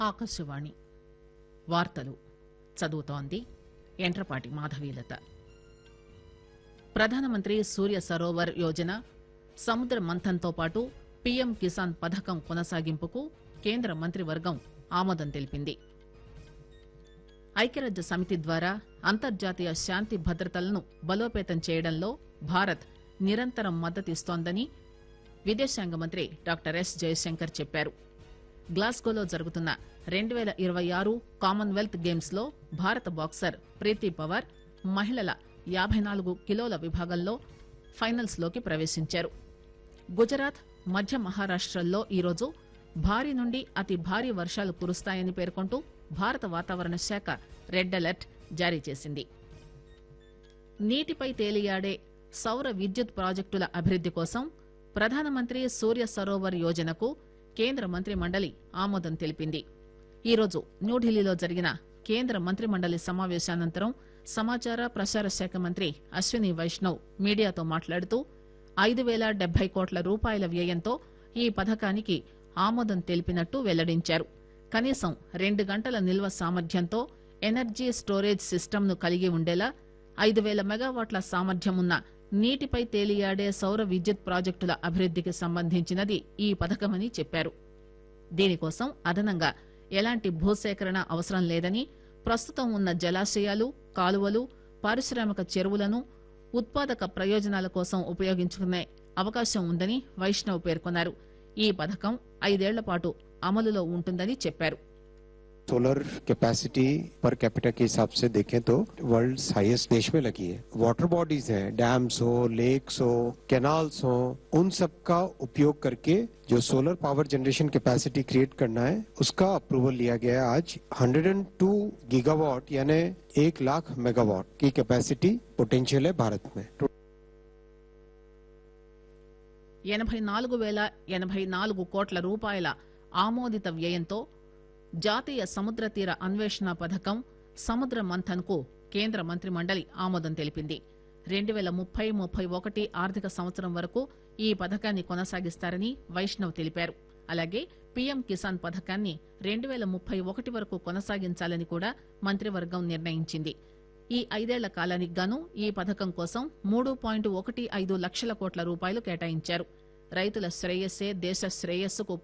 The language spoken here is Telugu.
ఆకాశవాణి వార్తలు చదువుతోంది ఎంట్రపాటి మాధవీలత. ప్రధానమంత్రి సూర్య సరోవర్ యోజన, సముద్ర మంథన్తో పాటు పీఎం కిసాన్ పథకం కొనసాగింపుకు కేంద్ర మంత్రివర్గం ఆమోదం తెలిపింది. ఐక్యరాజ్య సమితి ద్వారా అంతర్జాతీయ శాంతి భద్రతలను బలోపేతం చేయడంలో భారత్ నిరంతరం మద్దతిస్తోందని విదేశాంగ మంత్రి డాక్టర్ ఎస్ జయశంకర్ చెప్పారు. గ్లాస్గోలో జరుగుతున్న 2026 కామన్వెల్త్ గేమ్స్ లో భారత బాక్సర్ ప్రీతి పవార్ మహిళల 54 కిలోల విభాగంలో ఫైనల్స్ లోకి ప్రవేశించారు. గుజరాత్, మధ్య మహారాష్టల్లో ఈరోజు భారీ నుండి అతి భారీ వర్షాలు కురుస్తాయని పేర్కొంటూ భారత వాతావరణ శాఖ రెడ్ అలర్ట్ జారీ చేసింది. నీటిపై తేలియాడే సౌర విద్యుత్ ప్రాజెక్టుల అభివృద్ది కోసం ప్రధానమంత్రి సూర్య సరోవర్ యోజనకు కేంద్ర మంత్రి మండలి ఆమోదం తెలిపింది. ఈరోజు న్యూఢిల్లీలో జరిగిన కేంద్ర మంత్రి మండలి సమావేశానంతరం సమాచార ప్రసార శాఖ మంత్రి అశ్విని వైష్ణవ్ మీడియాతో మాట్లాడుతూ 5,070 కోట్ల రూపాయల వ్యయంతో ఈ పథకానికి ఆమోదం తెలిపినట్టు వెల్లడించారు. కనీసం 2 గంటల నిల్వ సామర్థ్యంతో ఎనర్జీ స్టోరేజ్ సిస్టమ్ను కలిగి ఉండేలా 5,000 మెగావాట్ల సామర్థ్యమున్న నీటిపై తేలియాడే సౌర విద్యుత్ ప్రాజెక్టుల అభివృద్దికి సంబంధించినది ఈ పథకమని చెప్పారు. దీనికోసం అదనంగా ఎలాంటి భూసేకరణ అవసరం లేదని, ప్రస్తుతం ఉన్న జలాశయాలు, కాలువలు, పారిశ్రామిక చెరువులను ఉత్పాదక ప్రయోజనాల కోసం ఉపయోగించుకునే అవకాశం ఉందని వైష్ణవ్ పేర్కొన్నారు. ఈ పథకం 5 ఏళ్ల పాటు అమలులో ఉంటుందని చెప్పారు. सोलर कैपेसिटी पर कैपिटा के हिसाब से देखें तो वर्ल्ड हाईएस्ट देश में लगी है. वाटर बॉडीज हैं, डैम्स हो, लेक्स हो, कैनाल्स हो, उन सब का उपयोग करके जो solar power generation capacity create करना है उसका अप्रूवल लिया गया है. आज 102 गीगावाट यानी 1 लाख मेगावाट की कैपेसिटी पोटेंशियल है भारत में. 84,084 కోట్ల రూపాయల ఆమోదిత వ్యయంతో జాతీయ సముద్ర తీర అన్వేషణ పథకం సముద్ర మంథన్ కు కేంద్ర మంత్రి మండలి ఆమోదం తెలిపింది. 2030-31 ఆర్థిక సంవత్సరం వరకు ఈ పథకాన్ని కొనసాగిస్తారని వైష్ణవ్ తెలిపారు. అలాగే పీఎం కిసాన్ పథకాన్ని 2031 వరకు కొనసాగించాలని కూడా మంత్రివర్గం నిర్ణయించింది. ఈ 5 ఏళ్ల కాలానికి గాను ఈ పథకం కోసం 3.15 లక్షల కోట్ల రూపాయలు కేటాయించారు. రైతుల శ్రేయస్సే దేశ శ్రేయస్సుకు